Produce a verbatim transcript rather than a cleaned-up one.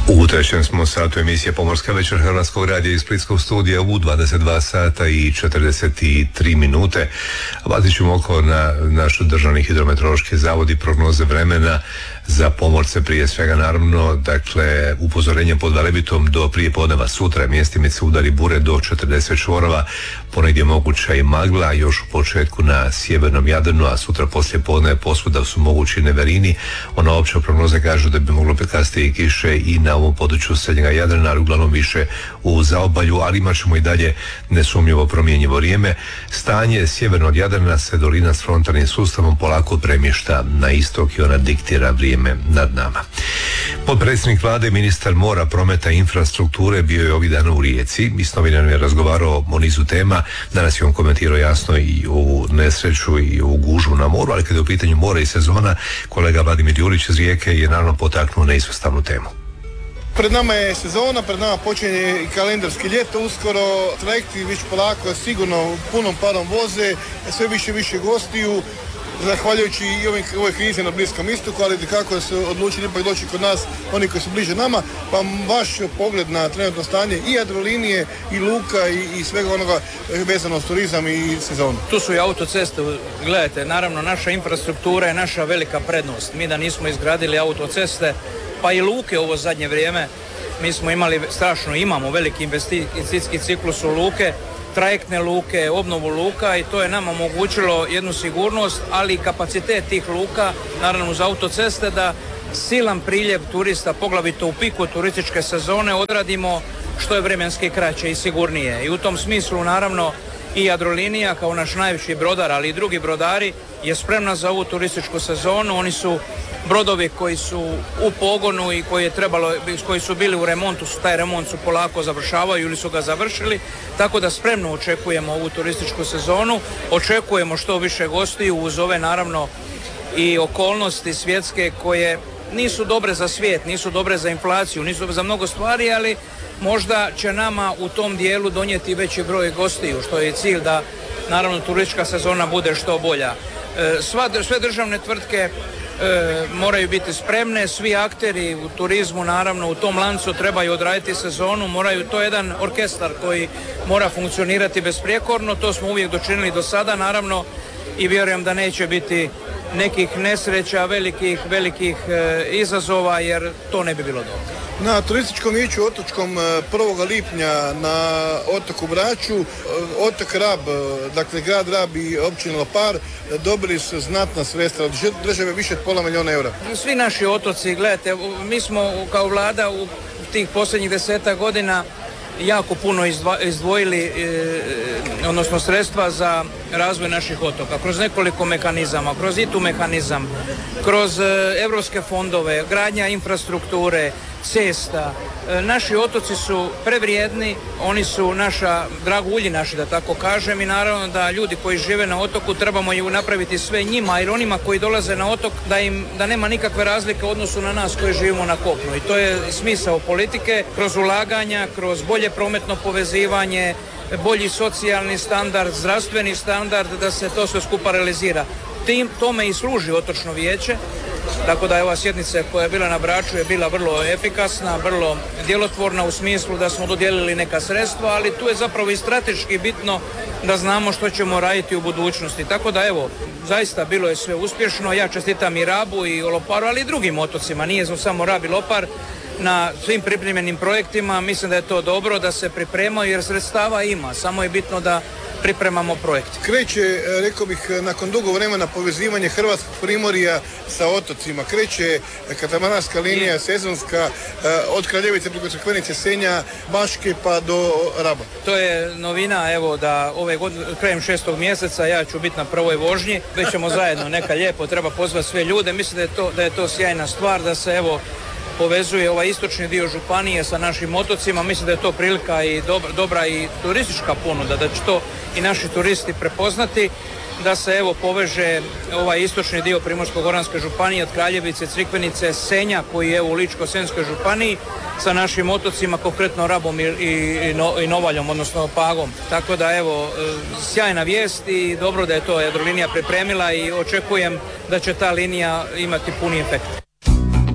U trećem smo satu emisije Pomorska večer Hrvatskog radija iz Splitskog studija u dvadeset dva sata i četrdeset tri minute. Bacit ćemo oko na naš državni hidrometeorološki zavod i prognoze vremena za pomorce prije svega, naravno, dakle, upozorenje pod Velebitom do prije podneva sutra, mjestimice udari bure do četrdeset čvorova, ponegdje moguća i magla, još u početku na sjevernom Jadranu, a sutra poslije podne posvuda su mogući neverini. Ona opća prognoze kažu da bi moglo prekasti i kiše i na ovom području srednjega Jadrana, ali uglavnom više u zaobalju, ali imat ćemo i dalje nesumnjivo promjenjivo vrijeme. Stanje sjeverno od Jadrana se dolina s frontalnim sustavom polako premješta na istok i ona diktira vrijeme nad nama. Potpredsjednik vlade, ministar mora, prometa i infrastrukture bio je ovih dana u Rijeci i s novinarima je razgovarao o nizu tema. Danas je on komentirao jasno i ovu nesreću i ovu gužvu na moru, ali kada je u pitanju mora i sezona, kolega Vladimir Jurić iz Rijeke je naravno potaknuo neizostavnu temu. Pred nama je sezona, pred nama počinje i kalendarski ljeto uskoro, trajekti već polako sigurno punom parom voze, sve više i više gostiju, zahvaljujući i ovoj, ovoj krizi na Bliskom istoku, ali kako su odlučili ipak doći kod nas oni koji su bliže nama, pa vaš pogled na trenutno stanje i Jadrolinije i luka i, i svega onoga vezano s turizam i sezonu. Tu su i autoceste, gledajte, naravno naša infrastruktura je naša velika prednost. Mi da nismo izgradili autoceste, pa i luke ovo zadnje vrijeme, mi smo imali strašno, imamo veliki investicijski ciklus u luke, trajektne luke, obnovu luka i to je nama omogućilo jednu sigurnost, ali i kapacitet tih luka, naravno uz autoceste, da silan priljev turista, poglavito u piku turističke sezone, odradimo što je vremenski kraće i sigurnije. I u tom smislu, naravno, i Jadrolinija kao naš najveći brodar, ali i drugi brodari, je spremna za ovu turističku sezonu. Oni su brodovi koji su u pogonu i koji je trebalo, koji su bili u remontu, su taj remont su polako završavaju ili su ga završili, tako da spremno očekujemo ovu turističku sezonu, očekujemo što više gostiju uz ove naravno i okolnosti svjetske koje nisu dobre za svijet, nisu dobre za inflaciju, nisu dobre za mnogo stvari, ali možda će nama u tom dijelu donijeti veći broj gostiju, što je cilj da naravno turistička sezona bude što bolja. Sva, sve državne tvrtke e, moraju biti spremne, svi akteri u turizmu naravno u tom lancu trebaju odraditi sezonu, moraju, to je jedan orkestar koji mora funkcionirati besprijekorno, to smo uvijek dočinili do sada naravno i vjerujem da neće biti nekih nesreća, velikih, velikih e, izazova, jer to ne bi bilo dobro. Na turističkom vijeću otočkom prvog lipnja na otoku Braču, otok Rab, dakle grad Rab i općina Lopar dobili su znatna sredstva od države, više od pola milijuna eura. Svi naši otoci, gledajte, mi smo kao vlada u tih posljednjih deseta godina jako puno izdvojili, e, odnosno sredstva za razvoj naših otoka, kroz nekoliko mehanizama, kroz I T U mehanizam, kroz e, evropske fondove, gradnja infrastrukture, cesta. E, naši otoci su prevrijedni, oni su naša dragulji naši, da tako kažem, i naravno da ljudi koji žive na otoku trebamo ju napraviti sve njima, jer onima koji dolaze na otok da im da nema nikakve razlike u odnosu na nas koji živimo na kopnu. I to je smisao politike, kroz ulaganja, kroz bolje prometno povezivanje, bolji socijalni standard, zdravstveni standard, da se to sve skupa realizira. Tim, tome i služi otočno vijeće, tako da je ova sjednica koja je bila na Braču je bila vrlo efikasna, vrlo djelotvorna u smislu da smo dodijelili neka sredstva, ali tu je zapravo i strateški bitno da znamo što ćemo raditi u budućnosti. Tako da evo, zaista bilo je sve uspješno, ja čestitam i Rabu i Loparu, ali i drugim otocima, nije samo Rab i Lopar, na svim pripremljenim projektima. Mislim da je to dobro da se pripremaju jer sredstava ima, samo je bitno da pripremamo projekt. Kreće, rekao bih, nakon dugo vremena povezivanje Hrvatskog primorja sa otocima. Kreće katamaranska linija, je. sezonska, od Kraljevice preko Crkvenice, Senja, Baške pa do Raba. To je novina, evo da ove godine, krajem šestog mjeseca, ja ću biti na prvoj vožnji, već ćemo zajedno, neka lijepo, treba pozvati sve ljude. Mislim da je to, da je to sjajna stvar, da se evo povezuje ovaj istočni dio županije sa našim otocima. Mislim da je to prilika i dobra, dobra i turistička ponuda, da će to i naši turisti prepoznati, da se evo poveže ovaj istočni dio Primorsko-goranske županije od Kraljevice, Crikvenice, Senja koji je u Ličko-senjskoj županiji sa našim otocima, konkretno Rabom i, i, i Novaljom, odnosno Pagom. Tako da evo, sjajna vijest i dobro da je to Jadrolinija pripremila i očekujem da će ta linija imati puni efekt.